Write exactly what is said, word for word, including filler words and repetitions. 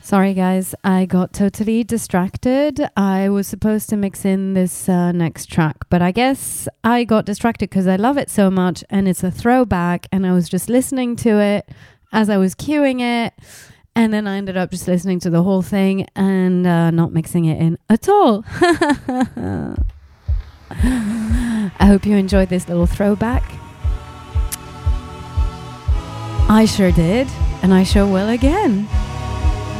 Sorry, guys. I got totally distracted. I was supposed to mix in this uh, next track, but I guess I got distracted because I love it so much and it's a throwback, and I was just listening to it as I was cueing it, and then I ended up just listening to the whole thing and uh, not mixing it in at all. I hope you enjoyed this little throwback. I sure did, and I sure will again.